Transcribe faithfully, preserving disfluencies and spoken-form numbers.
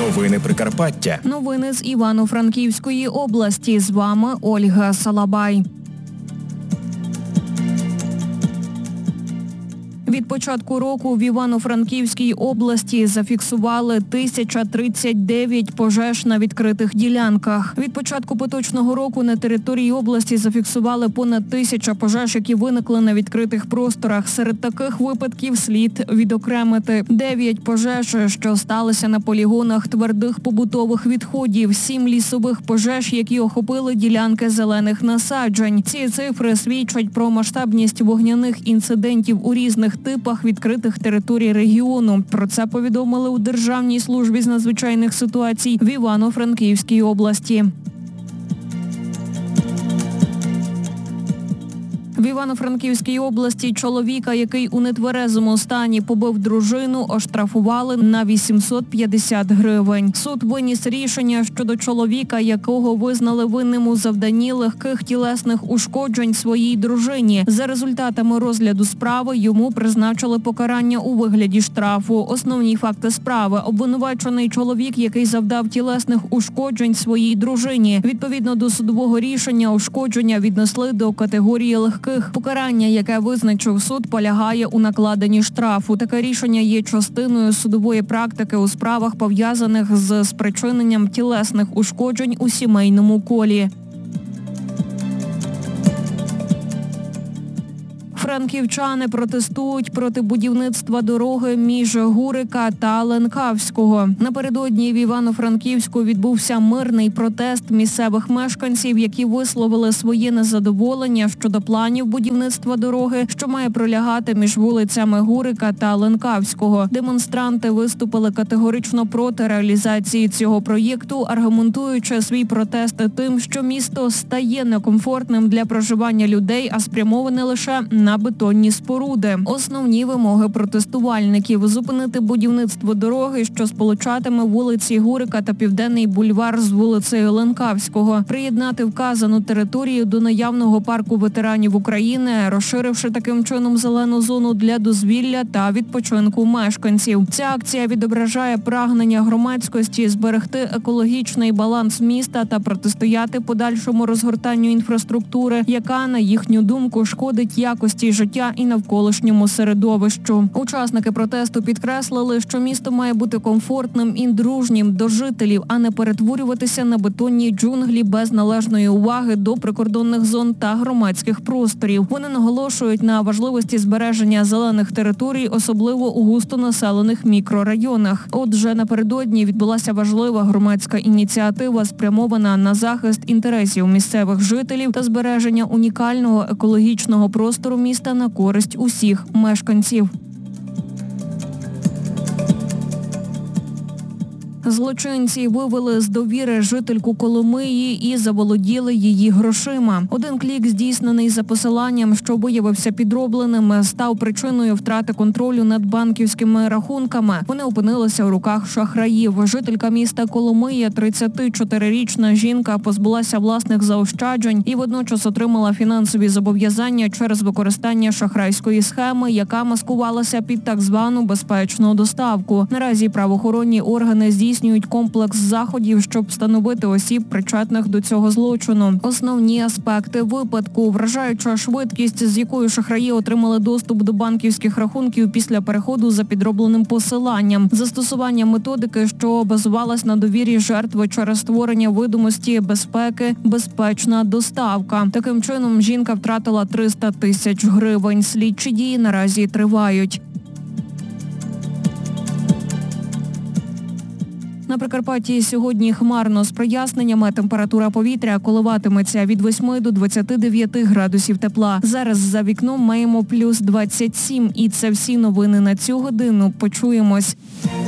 Новини Прикарпаття. Новини з Івано-Франківської області. З вами Ольга Салабай. Від початку року в Івано-Франківській області зафіксували тисяча тридцять дев'ять пожеж на відкритих ділянках. Від початку поточного року на території області зафіксували понад тисяча пожеж, які виникли на відкритих просторах. Серед таких випадків слід відокремити дев'ять пожеж, що сталися на полігонах твердих побутових відходів, сім лісових пожеж, які охопили ділянки зелених насаджень. Ці цифри свідчать про масштабність вогняних інцидентів у різних типах відкритих територій регіону. Про це повідомили у Державній службі з надзвичайних ситуацій в Івано-Франківській області. В Івано-Франківській області чоловіка, який у нетверезому стані побив дружину, оштрафували на вісімсот п'ятдесят гривень. Суд виніс рішення щодо чоловіка, якого визнали винним у завданні легких тілесних ушкоджень своїй дружині. За результатами розгляду справи йому призначили покарання у вигляді штрафу. Основні факти справи. Обвинувачений чоловік, який завдав тілесних ушкоджень своїй дружині. Відповідно до судового рішення, ушкодження віднесли до категорії легких. Покарання, яке визначив суд, полягає у накладенні штрафу. Таке рішення є частиною судової практики у справах, пов'язаних з спричиненням тілесних ушкоджень у сімейному колі. Франківчани протестують проти будівництва дороги між Гурика та Ленкавського. Напередодні в Івано-Франківську відбувся мирний протест місцевих мешканців, які висловили своє незадоволення щодо планів будівництва дороги, що має пролягати між вулицями Гурика та Ленкавського. Демонстранти виступили категорично проти реалізації цього проєкту, аргументуючи свій протест тим, що місто стає некомфортним для проживання людей, а спрямоване лише на бетонні споруди. Основні вимоги протестувальників – зупинити будівництво дороги, що сполучатиме вулиці Гурика та Південний бульвар з вулицею Ленкавського, приєднати вказану територію до наявного парку ветеранів України, розширивши таким чином зелену зону для дозвілля та відпочинку мешканців. Ця акція відображає прагнення громадськості зберегти екологічний баланс міста та протистояти подальшому розгортанню інфраструктури, яка, на їхню думку, шкодить якості життя і навколишньому середовищу. Учасники протесту підкреслили, що місто має бути комфортним і дружнім до жителів, а не перетворюватися на бетонні джунглі без належної уваги до прикордонних зон та громадських просторів. Вони наголошують на важливості збереження зелених територій, особливо у густонаселених мікрорайонах. Отже, напередодні відбулася важлива громадська ініціатива, спрямована на захист інтересів місцевих жителів та збереження унікального екологічного простору міста на користь усіх мешканців. Злочинці вивели з довіри жительку Коломиї і заволоділи її грошима. Один клік, здійснений за посиланням, що виявився підробленим, став причиною втрати контролю над банківськими рахунками. Вони опинилися у руках шахраїв. Жителька міста Коломия, тридцятичотирирічна жінка, позбулася власних заощаджень і водночас отримала фінансові зобов'язання через використання шахрайської схеми, яка маскувалася під так звану безпечну доставку. Наразі правоохоронні органи здійснюють Здійснюють комплекс заходів, щоб встановити осіб, причетних до цього злочину. Основні аспекти випадку – вражаюча швидкість, з якою шахраї отримали доступ до банківських рахунків після переходу за підробленим посиланням, застосування методики, що базувалась на довірі жертви через створення видимості безпеки, безпечна доставка. Таким чином, жінка втратила триста тисяч гривень. Слідчі дії наразі тривають. На Прикарпатті сьогодні хмарно з проясненнями. Температура повітря коливатиметься від восьми до двадцяти дев'яти градусів тепла. Зараз за вікном маємо плюс двадцять сім. І це всі новини на цю годину. Почуємось.